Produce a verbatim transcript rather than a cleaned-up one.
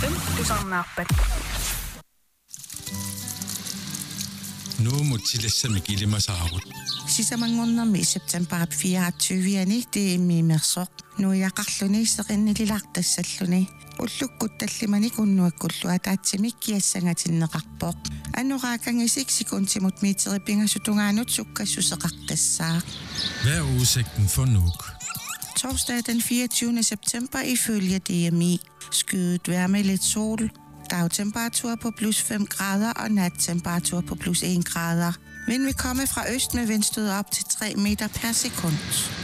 femtusarnaarpat nu mutilassa mikilimasaarut sisamangornermi september fireogtyve det er mimersoq nuiaqarluni seqinnilartassalluni уллуккут таллимани куннуаккуллуа таатсимик киассангатиннеқарпоқ аннораакангисик секундтимут миитериппингасутунгаанут суккассусеқартассаа. Hvad er udsigten for Nuuk? Torsdag den fireogtyvende september ifølge D M I skyet vejr med lidt sol, dagtemperatur på plus fem grader og nattemperatur på plus en grader. Vind vil komme fra øst med vindstød op til tre meter per sekund.